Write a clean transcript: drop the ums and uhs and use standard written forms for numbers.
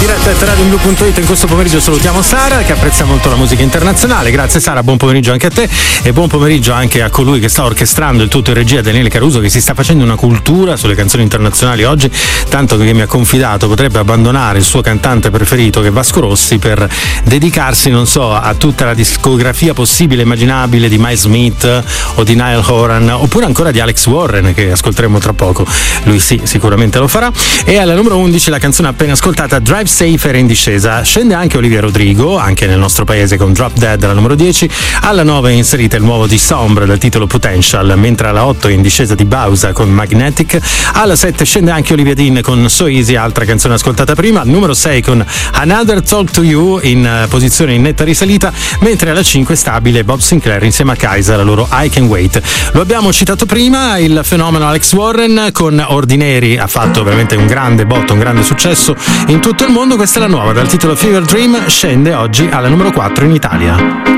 diretta a radioblue.it. In questo pomeriggio salutiamo Sara, che apprezza molto la musica internazionale. Grazie Sara, buon pomeriggio anche a te e buon pomeriggio anche a colui che sta orchestrando il tutto in regia, Daniele Caruso, che si sta facendo una cultura sulle canzoni internazionali oggi, tanto che mi ha confidato potrebbe abbandonare il suo cantante preferito, che è Vasco Rossi, per dedicarsi, non so, a tutta la discografia possibile e immaginabile di Miles Smith o di Niall Horan, oppure ancora di Alex Warren, che ascolteremo tra poco. Lui sì, sicuramente lo farà. E alla numero 11 la canzone appena ascoltata, Drive Safe, era in discesa. Scende anche Olivia Rodrigo, anche nel nostro paese, con Drop Dead alla numero 10. Alla 9 è inserita il nuovo di Sombre dal titolo Potential, mentre alla 8 è in discesa di Bausa con Magnetic. Alla 7 scende anche Olivia Dean con So Easy, altra canzone ascoltata prima. Numero 6 con Another Talk to You, in posizione in netta risalita, mentre alla 5 stabile Bob Sinclair insieme a Kaiser, la loro I Can Wait. Lo abbiamo citato prima, il fenomeno Alex Warren con Ordinary ha fatto veramente un grande botto, un grande successo in tutto il mondo. Questa è la nuova dal titolo Fever Dream, scende oggi alla numero 4 in Italia.